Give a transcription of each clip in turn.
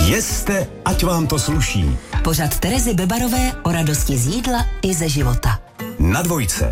Jeste, ať vám to sluší. Pořad Terezy Bebarové o radosti z jídla i ze života. Na Dvojce.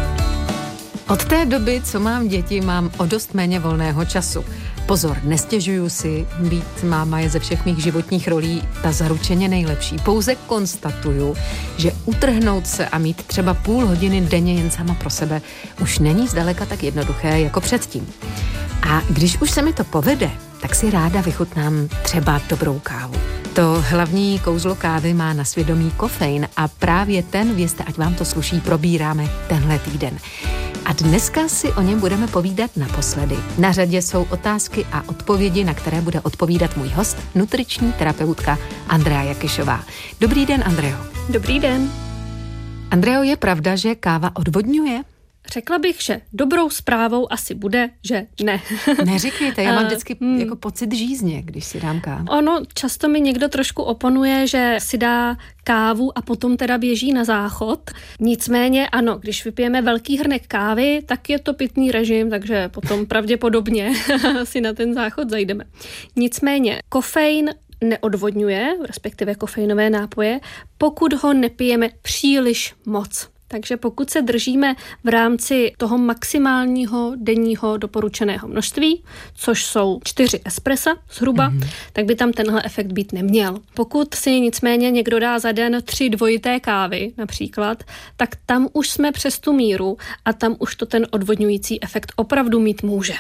Od té doby, co mám děti, mám o dost méně volného času. Pozor, nestěžuju si, být máma je ze všech mých životních rolí ta zaručeně nejlepší. Pouze konstatuju, že utrhnout se a mít třeba půl hodiny denně jen sama pro sebe už není zdaleka tak jednoduché jako předtím. A když už se mi to povede, tak si ráda vychutnám třeba dobrou kávu. To hlavní kouzlo kávy má na svědomí kofein a právě ten, vězte, ať vám to sluší, probíráme tenhle týden. A dneska si o něm budeme povídat naposledy. Na řadě jsou otázky a odpovědi, na které bude odpovídat můj host, nutriční terapeutka Andrea Jakyšová. Dobrý den, Andreo. Dobrý den. Andreo, je pravda, že káva odvodňuje? Řekla bych, že dobrou zprávou asi bude, že ne. Neříkejte, já mám vždycky jako pocit žízně, když si dám kávu. Ono, často mi někdo trošku oponuje, že si dá kávu a potom teda běží na záchod. Nicméně ano, když vypijeme velký hrnek kávy, tak je to pitný režim, takže potom pravděpodobně si na ten záchod zajdeme. Nicméně kofein neodvodňuje, respektive kofeinové nápoje, pokud ho nepijeme příliš moc. Takže pokud se držíme v rámci toho maximálního denního doporučeného množství, což jsou 4 espressa zhruba, tak by tam tenhle efekt být neměl. Pokud si nicméně někdo dá za den 3 dvojité kávy například, tak tam už jsme přes tu míru a tam už to ten odvodňující efekt opravdu mít může.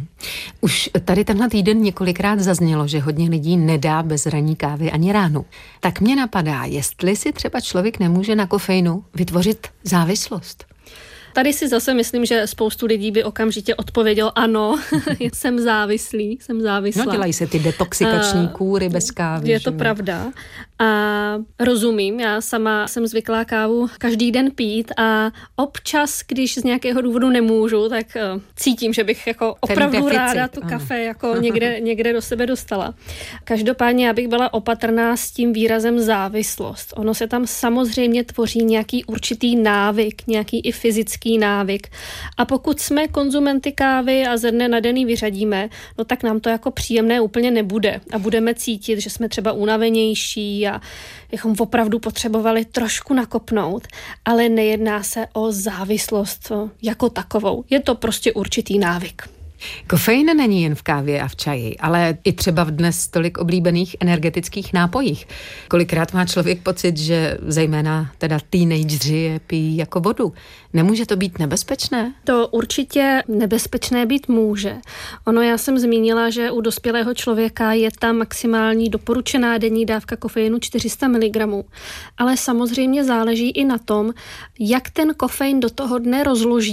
Už tady tenhle týden několikrát zaznělo, že hodně lidí nedá bez ranní kávy ani ránu. Tak mě napadá, jestli si třeba člověk nemůže na kofeinu vytvořit závislost. Tady si zase myslím, že spoustu lidí by okamžitě odpovědělo ano, jsem závislá. No, dělají se ty detoxikační kůry bez kávy. Je to pravda. A rozumím, já sama jsem zvyklá kávu každý den pít a občas, když z nějakého důvodu nemůžu, tak cítím, že bych jako opravdu ráda tu kafe jako někde do sebe dostala. Každopádně já bych byla opatrná s tím výrazem závislost. Ono se tam samozřejmě tvoří nějaký určitý návyk, nějaký i fyzický návyk. A pokud jsme konzumenty kávy a ze dne na den ji vyřadíme, no tak nám to jako příjemné úplně nebude. A budeme cítit, že jsme třeba unavenější a bychom opravdu potřebovali trošku nakopnout. Ale nejedná se o závislost jako takovou. Je to prostě určitý návyk. Kofein není jen v kávě a v čaji, ale i třeba v dnes tolik oblíbených energetických nápojích. Kolikrát má člověk pocit, že zejména teda teenageři je pijí jako vodu. Nemůže to být nebezpečné? To určitě nebezpečné být může. Ono, já jsem zmínila, že u dospělého člověka je ta maximální doporučená denní dávka kofeinu 400 mg. Ale samozřejmě záleží i na tom, jak ten kofein do toho dne rozloží.